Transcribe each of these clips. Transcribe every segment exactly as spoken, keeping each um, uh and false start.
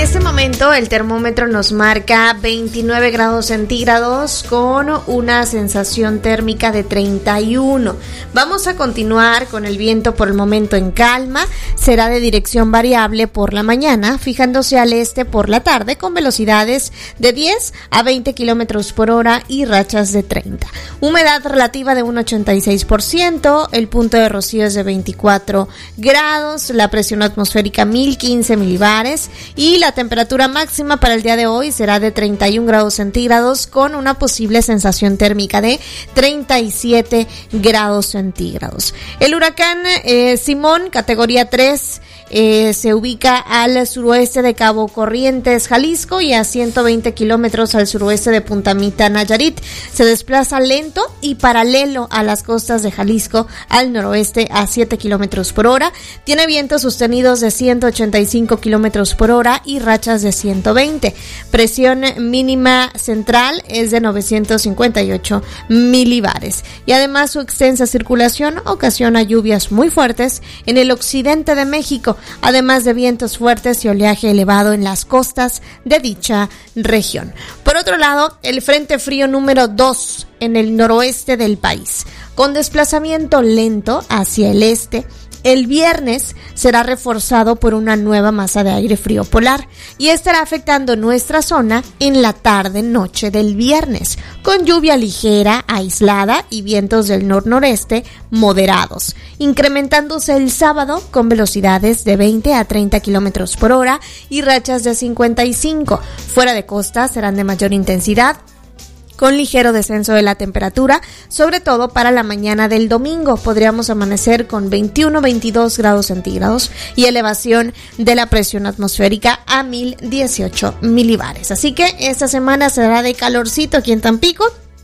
este momento el termómetro nos marca veintinueve grados centígrados con una sensación térmica de treinta y uno. Vamos a continuar con el viento por el momento en calma. Será de dirección variable por la mañana, fijándose al este por la tarde con velocidades de diez a veinte kilómetros por hora y rachas de treinta. Humedad relativa de un ochenta y seis por ciento, el punto de rocío es de veinticuatro grados, la presión atmosférica mil quince milibares y la temperatura máxima para el día de hoy será de treinta y un grados centígrados con una posible sensación térmica de treinta y siete grados centígrados. El huracán eh, Simón, categoría tres, Eh, se ubica al suroeste de Cabo Corrientes, Jalisco, y a ciento veinte kilómetros al suroeste de Punta Mita, Nayarit. Se desplaza lento y paralelo a las costas de Jalisco al noroeste a siete kilómetros por hora. Tiene vientos sostenidos de ciento ochenta y cinco kilómetros por hora y rachas de ciento veinte. Presión mínima central es de novecientos cincuenta y ocho milibares. Y además su extensa circulación ocasiona lluvias muy fuertes en el occidente de México, además de vientos fuertes y oleaje elevado en las costas de dicha región. Por otro lado, el Frente Frío número dos en el noroeste del país, con desplazamiento lento hacia el este, el viernes será reforzado por una nueva masa de aire frío polar y estará afectando nuestra zona en la tarde-noche del viernes, con lluvia ligera, aislada y vientos del nor-noreste moderados, incrementándose el sábado con velocidades de veinte a treinta kilómetros por hora y rachas de cincuenta y cinco. Fuera de costa serán de mayor intensidad, con ligero descenso de la temperatura, sobre todo para la mañana del domingo. Podríamos amanecer con veintiuno a veintidós grados centígrados y elevación de la presión atmosférica a mil dieciocho milibares. Así que esta semana será de calorcito aquí en Tampico.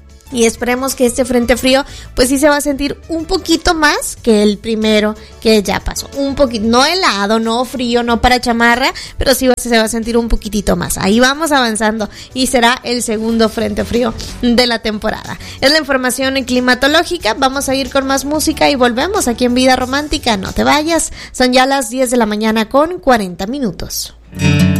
Y esperemos que este frente frío pues sí se va a sentir un poquito más que el primero que ya pasó. Un poquito, no helado, no frío, no para chamarra, pero sí se va a sentir un poquitito más. Ahí vamos avanzando y será el segundo frente frío de la temporada. Es la información climatológica. Vamos a ir con más música y volvemos aquí en Vida Romántica. No te vayas, son ya las diez de la mañana con cuarenta minutos.